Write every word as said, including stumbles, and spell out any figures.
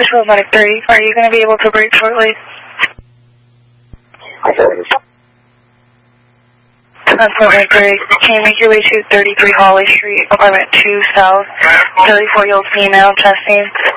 Cushville Medic three, are you going to be able to break shortly? Cushville Medic three, can you make your way to thirty-three Holly Street, apartment two South, thirty-four-year-old female, testing?